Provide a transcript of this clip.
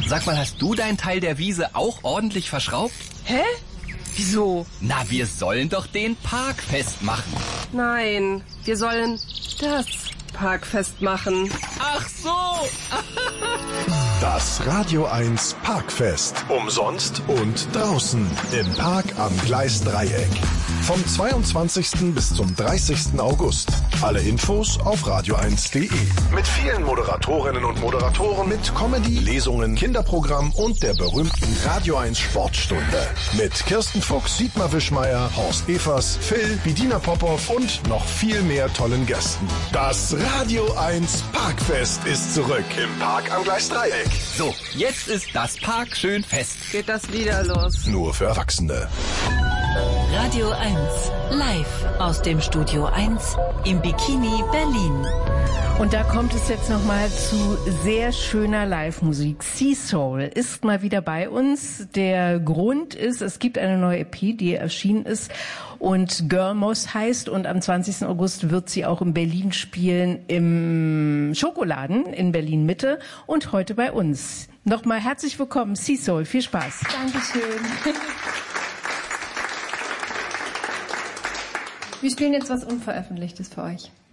Sag mal, hast du deinen Teil der Wiese auch ordentlich verschraubt? Hä? Wieso? Na, wir sollen doch den Park festmachen. Nein, wir sollen das Parkfest machen. Ach so! Das Radio 1 Parkfest. Umsonst und draußen im Park am Gleisdreieck. Vom 22. bis zum 30. August. Alle Infos auf radio1.de. Mit vielen Moderatorinnen und Moderatoren, mit Comedy, Lesungen, Kinderprogramm und der berühmten Radio 1 Sportstunde. Mit Kirsten Fuchs, Dietmar Wischmeier, Horst Evers, Phil, Bedina Popov und noch viel mehr tollen Gästen. Das Radio 1 Parkfest ist zurück im Park am Gleisdreieck. So, jetzt ist das Park schön fest. Geht das wieder los? Nur für Erwachsene. Radio 1, live aus dem Studio 1 im Bikini Berlin. Und da kommt es jetzt nochmal zu sehr schöner Live-Musik. Sea Soul ist mal wieder bei uns. Der Grund ist, es gibt eine neue EP, die erschienen ist und Girlmoss heißt. Und am 20. August wird sie auch in Berlin spielen, im Schokoladen in Berlin-Mitte und heute bei uns. Nochmal herzlich willkommen, Sea Soul. Viel Spaß. Dankeschön. Wir spielen jetzt was Unveröffentlichtes für euch.